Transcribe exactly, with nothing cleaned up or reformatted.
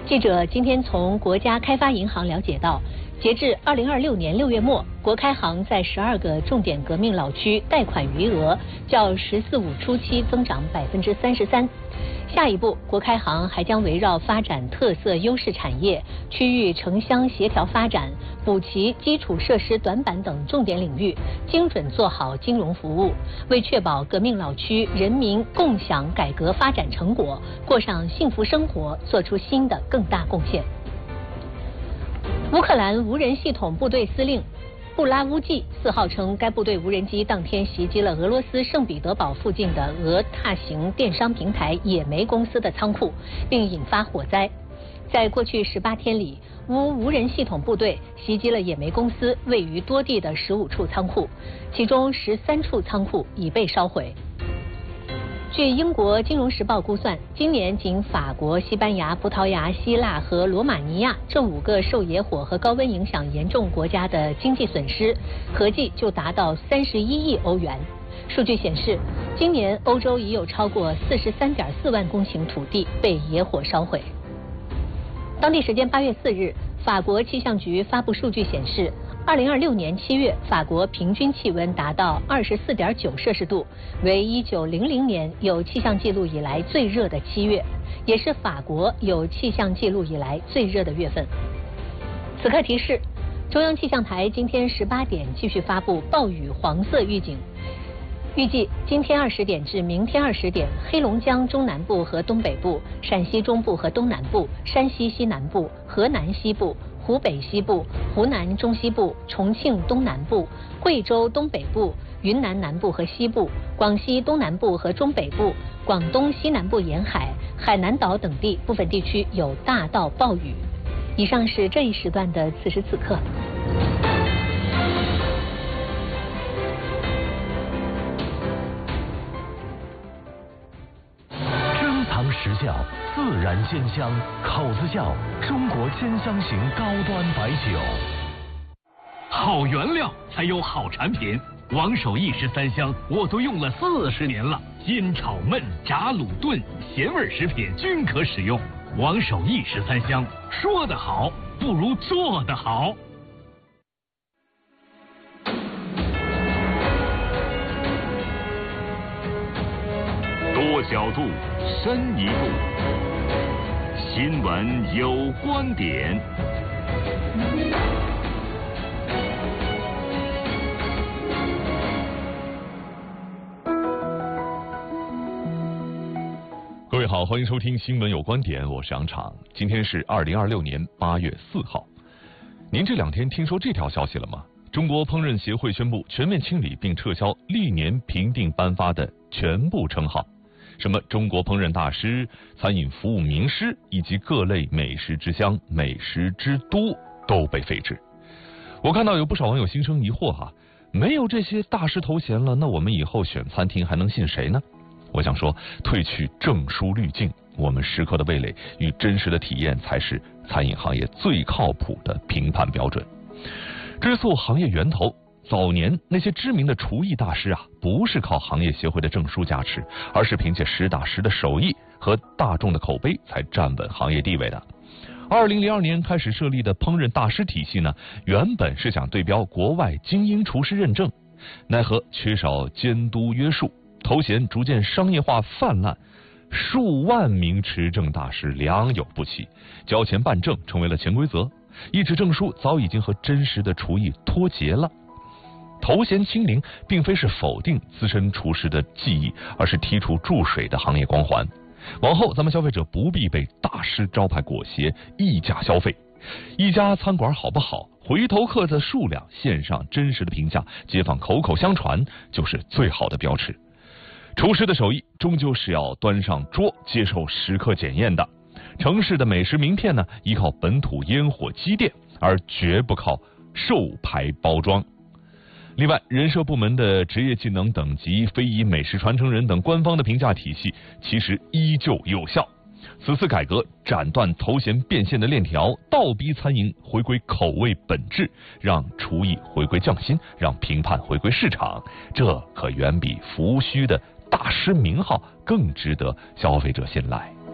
记者今天从国家开发银行了解到，截至二零二六年六月末，国开行在十二个重点革命老区贷款余额较“十四五”初期增长百分之三十三。下一步，国开行还将围绕发展特色优势产业、区域城乡协调发展、补齐基础设施短板等重点领域，精准做好金融服务，为确保革命老区人民共享改革发展成果，过上幸福生活，做出新的更大贡献。乌克兰无人系统部队司令布拉乌季四号称，该部队无人机当天袭击了俄罗斯圣彼得堡附近的俄大型电商平台野莓公司的仓库，并引发火灾。在过去十八天里，乌无人系统部队袭击了野莓公司位于多地的十五处仓库，其中十三处仓库已被烧毁。据英国《金融时报》估算，今年仅法国、西班牙、葡萄牙、希腊和罗马尼亚这五个受野火和高温影响严重国家的经济损失，合计就达到三十一亿欧元。数据显示，今年欧洲已有超过四十三点四万公顷土地被野火烧毁。当地时间八月四日，法国气象局发布数据显示，二零二六年七月，法国平均气温达到二十四点九摄氏度，为一九零零年有气象记录以来最热的七月，也是法国有气象记录以来最热的月份。此刻提示，中央气象台今天十八点继续发布暴雨黄色预警。预计今天二十点至明天二十点，黑龙江中南部和东北部、陕西中部和东南部、山西西南部、河南西部、湖北西部、湖南中西部、重庆东南部、贵州东北部、云南南部和西部、广西东南部和中北部、广东西南部沿海、海南岛等地部分地区有大到暴雨。以上是这一时段的此时此刻。 时效，自然鲜香，口子窖中国鲜香型高端白酒。 好原料才有好产品，王守义十三香我都用了四十年了，煎炒焖炸卤炖咸味食品均可使用。王守义十三香，说得好不如做得好。 多角度，深一步。新闻有观点。 各位好，欢迎收听新闻有观点，我是杨昶。今天是二零二六年八月四号。您这两天听说这条消息了吗？中国烹饪协会宣布全面清理并撤销历年评定颁发的全部称号。什么中国烹饪大师、餐饮服务名师以及各类美食之乡、美食之都都被废止。我看到有不少网友心生疑惑哈、啊，没有这些大师头衔了，那我们以后选餐厅还能信谁呢？我想说，褪去证书滤镜，我们食客的味蕾与真实的体验才是餐饮行业最靠谱的评判标准。追溯行业源头，早年那些知名的厨艺大师啊，不是靠行业协会的证书加持，而是凭借实打实的手艺和大众的口碑才站稳行业地位的。二零零二年开始设立的烹饪大师体系呢，原本是想对标国外精英厨师认证，奈何缺少监督约束，头衔逐渐商业化泛滥，数万名持证大师良莠不齐，交钱办证成为了潜规则，一纸证书早已经和真实的厨艺脱节了。头衔清零并非是否定资深厨师的技艺，而是剔除注水的行业光环。往后咱们消费者不必被大师招牌裹挟溢价消费，一家餐馆好不好，回头客的数量，线上真实的评价，街坊口口相传就是最好的标尺。厨师的手艺终究是要端上桌接受食客检验的，城市的美食名片呢，依靠本土烟火积淀，而绝不靠授牌包装。另外，人社部门的职业技能等级、非遗美食传承人等官方的评价体系，其实依旧有效。此次改革斩断头衔变现的链条，倒逼餐饮回归口味本质，让厨艺回归匠心，让评判回归市场，这可远比浮虚的大师名号更值得消费者信赖。